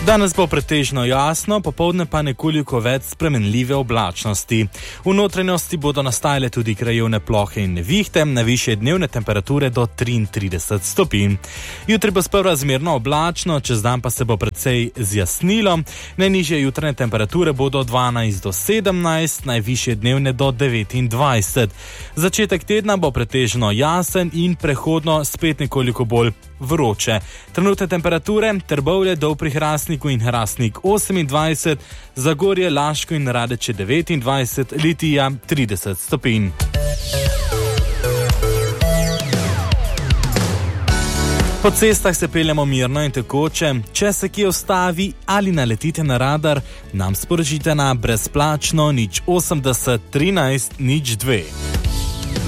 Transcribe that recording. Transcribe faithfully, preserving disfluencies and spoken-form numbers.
Danes bo pretežno jasno, popoldne pa nekoliko več spremenljive oblačnosti. V notranjosti bodo nastajale tudi krajevne plohe in nevihte, najvišje dnevne temperature do triintrideset stopinj. Jutri bo sprva zmerno oblačno, čez dan pa se bo precej zjasnilo. Najnižje jutranje temperature bodo dvanajst do sedemnajst, najvišje dnevne do devetindvajset. Začetek tedna bo pretežno jasen in prehodno spet nekoliko bolj vroče. Trenutne temperature: Trbovlje, Dol pri Hrastniku in Hrastnik osemindvajset, Zagorje, Laško in Radeče devetindvajset, Litija trideset stopinj. Po cestah se peljemo mirno in tekoče. Če se kje ustavi ali naletite na radar, nam sporočite na brezplačno nič osemdeset trinajst nič dve.